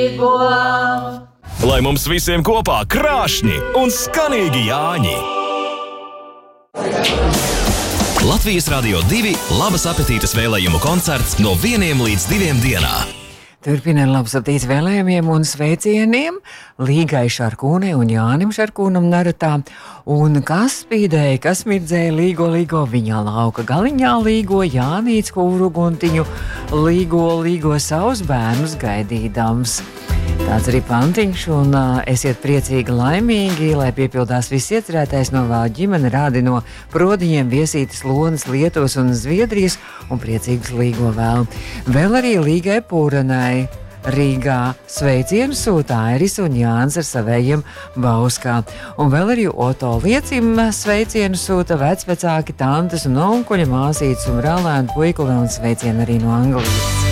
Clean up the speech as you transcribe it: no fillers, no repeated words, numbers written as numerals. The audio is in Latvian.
Lai mums visiem kopā krāšņi un skanīgi Jāņi! Latvijas Radio 2 labas apetītes vēlējumu koncerts no 1 līdz 2 dienā. Turpinām labs aptīts vēlējumiem un sveicieniem Līgai Šarkūnei un Jānim Šarkūnam Naratā. Un kas spīdēja, kas mirdzēja līgo viņa lauka galiņā līgo Jānīts Kūruguntiņu līgo savus bērnus gaidīdams. Tāds arī pantiņš, un esiet priecīgi, laimīgi, lai piepildās viss iecerētais no vēl ģimene rādi no Prodiņiem, Viesītes, Lonas, Lietuvas un Zviedrijas, un priecīgs līgo vēl. Vēl arī Līgai Pūranai Rīgā sveicienu sūta Airis un Jānis ar savējiem Bauskā. Un vēl arī Oto Liecim sveicienu sūta vecvecāki, tantes un onkuļa, māsītes un brālēnu puikuli, un sveicienu arī no Anglijas.